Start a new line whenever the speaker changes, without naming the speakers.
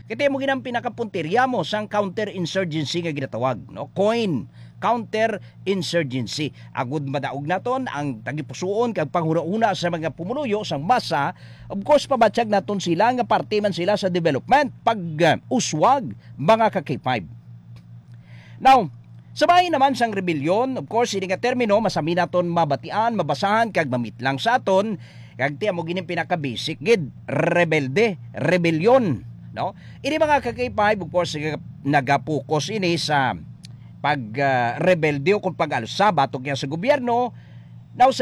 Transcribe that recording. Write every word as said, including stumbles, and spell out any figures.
Kaya mo ginang pinakapuntirya mo sang counterinsurgency nga ginatawag, no? COIN, counterinsurgency. Agud madaog naton ang tagipusoon kag panghuna-una sa mga pumunuyo sang masa. Of course, pabatsyag naton sila nga parte man sila sa development pag uh, uswag mga ka K five. Now, sabay naman sang rebellion, of course, ini nga termino masami naton mabatian, mabasahan kag mamitlang sa aton. Kag tiya mo gining pinaka-basic gid, rebelde, rebellion, no? Ini mga ka K five, of course, nagapokus ini sa pag uh, rebelde o kung pag-alsa batok niya sa gobyerno. Now,